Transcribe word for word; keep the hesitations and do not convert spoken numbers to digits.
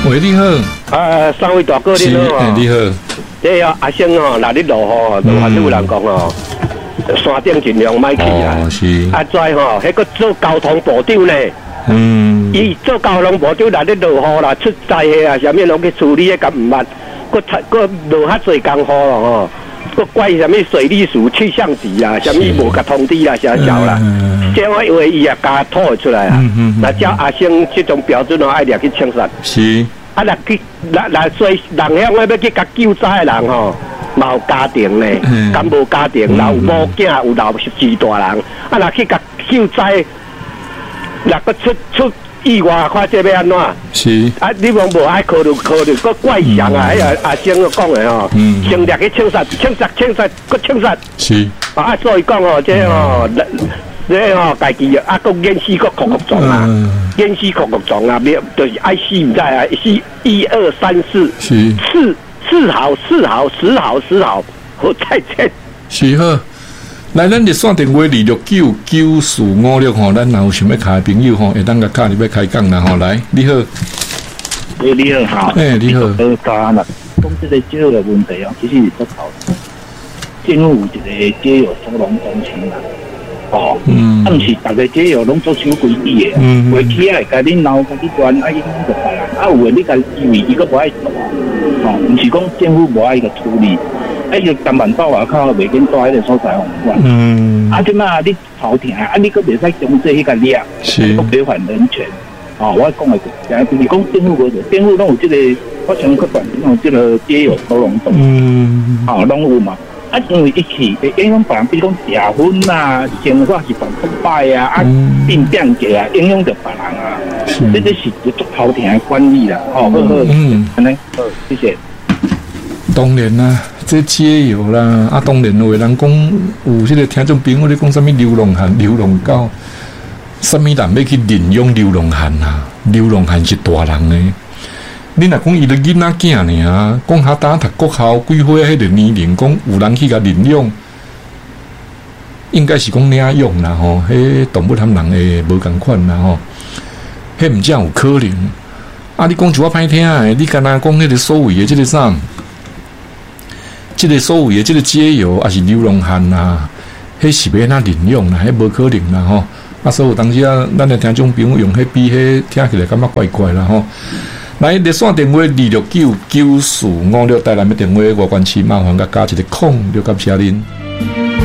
喂，你好。 啊，三位大哥你好啊。 你好。 这个阿星哦，那你落雨哦，就还是有人讲哦，山顶尽量莫去啊。 哦，是。 啊，再吼，迄个做交通部长呢。嗯。伊做交通部长，那你落雨啦，出灾的啊，啥物拢去处理，个唔捌，佫佫落遐济功夫咯吼。佫怪啥物水利署气象局啦，啥物无甲通知啦，啥小啦。这我以为伊也加吐出来啊。那叫阿星这种标准哦，爱掠去枪杀。 是。啊， 若去，若若所以人乡要去甲救灾的人吼，嘛有家庭呢，敢无家庭，老有某囝，有老十几大人，啊，若去甲救灾，若个出出意外，看这要安怎？ 是。啊， 你讲无爱考虑考虑，个怪象啊！哎呀，阿星讲的吼，先掠去枪杀，枪杀，枪杀，个枪杀。 是。 啊，所以讲哦，这哦。这吼，家己啊，个演死个酷酷状啊，演死酷酷状啊，别就是爱死唔知啊，死一二三四， 是四四好四好十好十好，好再见。 是好，来，咱热线电话二六九九四五六吼，咱若有想要开的朋友吼，会当甲卡入要开讲啦吼，来，你好， 诶，你好，好， 诶，你好， 呃，答案啦，讲这个街友的问题哦，其实是不好的，政府有一个街友收容中心啦。哦，嗯，啊，毋是逐个街友拢做守规矩的，嗯，回去啊，甲恁闹，甲你管，啊，影响着别人，啊，有诶，你甲以为伊个无爱做，哦，毋是讲政府无爱个处理，啊，就甘万岛外口袂紧住迄个所在互管，嗯，啊，即马你头疼，啊，你佫袂使强制迄个掠， 是， 佫违反人权，哦，我讲诶，就就是讲政府无做，政府拢有即个，我想去管，拢有即个街友收容中，嗯，哦，拢有嘛。啊，因为一起会影响别人，比如讲食薰啊、生活习惯腐败啊、啊病变过啊，影响着别人啊。这这是足头疼的管理啦。哦，好好，嗯，安尼，好，谢谢。 当然啦，这街友啦，啊，当然有人讲有这个听众朋友咧讲什么流浪汉、流浪狗，什么人要去领养流浪汉啊？流浪汉是大人的。你若讲伊个囡仔囝尔，讲他打读国校几岁迄个年龄，讲有人去甲领养，应该是讲领养啦吼，迄动物含人诶无共款啦吼，迄毋正有可能。啊，你讲一我歹听诶，你敢若讲迄个所谓诶即个啥，即个所谓诶即个街友，还是流浪汉啊，迄是要哪领养啦？迄无可能啦吼。啊，所以有当时啊，咱诶听众朋友用迄比迄听起来感觉怪怪啦吼。来，热线电话二六九九四五六，台南的电话外关市麻烦甲加一个空，了解谢您。